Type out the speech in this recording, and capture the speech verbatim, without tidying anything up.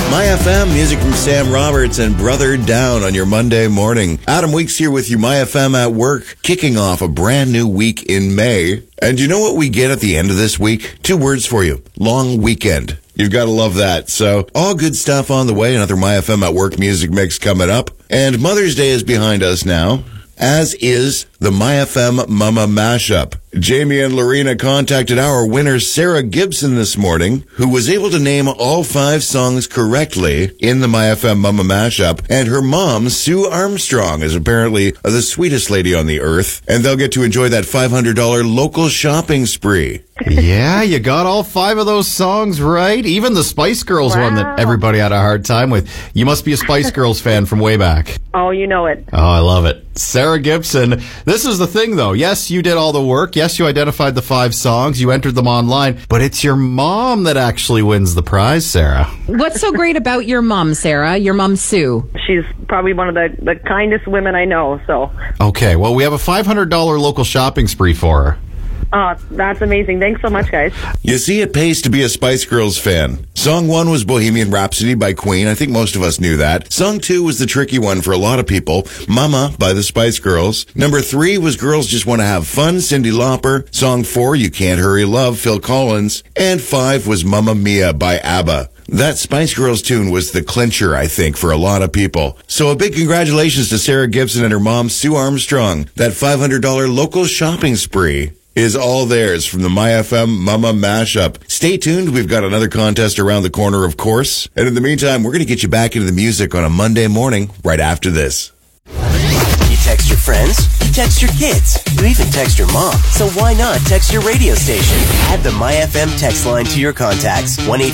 My F M, music from Sam Roberts and Brother Down on your Monday morning. Adam Weeks here with you, My F M at work, kicking off a brand new week in May. And you know what we get at the end of this week? Two words for you. Long weekend. You've got to love that. So, all good stuff on the way. Another My F M at work music mix coming up. And Mother's Day is behind us now, as is the My F M Mama Mashup. Jamie and Lorena contacted our winner, Sarah Gibson, this morning, who was able to name all five songs correctly in the My F M Mama Mashup. And her mom, Sue Armstrong, is apparently the sweetest lady on the earth. And they'll get to enjoy that five hundred dollars local shopping spree. Yeah, you got all five of those songs right. Even the Spice Girls Wow. one that everybody had a hard time with. You must be a Spice Girls fan from way back. Oh, you know it. Oh, I love it. Sarah Gibson. This is the thing, though. Yes, you did all the work. Yes, you identified the five songs. You entered them online. But it's your mom that actually wins the prize, Sarah. What's so great about your mom, Sarah? Your mom, Sue? She's probably one of the, the kindest women I know, so. Okay, well, we have a five hundred dollars local shopping spree for her. Oh, that's amazing. Thanks so much, guys. You see, it pays to be a Spice Girls fan. Song one was Bohemian Rhapsody by Queen. I think most of us knew that. Song two was the tricky one for a lot of people, Mama by the Spice Girls. Number three was Girls Just Want to Have Fun, Cyndi Lauper. Song four, You Can't Hurry Love, Phil Collins. And five was Mamma Mia by ABBA. That Spice Girls tune was the clincher, I think, for a lot of people. So a big congratulations to Sarah Gibson and her mom, Sue Armstrong. That five hundred dollars local shopping spree is all theirs from the My F M Mama Mashup. Stay tuned. We've got another contest around the corner, of course. And in the meantime, we're going to get you back into the music on a Monday morning right after this. You text your friends, you text your kids, you even text your mom. So why not text your radio station? Add the My F M text line to your contacts. one eight